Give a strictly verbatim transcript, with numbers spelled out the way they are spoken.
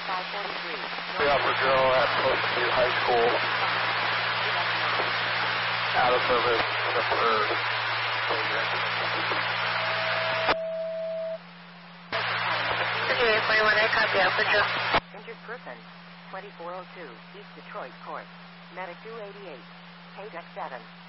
five forty-three. three Upper Drill at Post View High School. Out of service for the third. Okay, forty-one, I copy Upper Drill. Injured person, twenty-four oh two, East Detroit Court. Medic two eighty-eight. K D E C seven.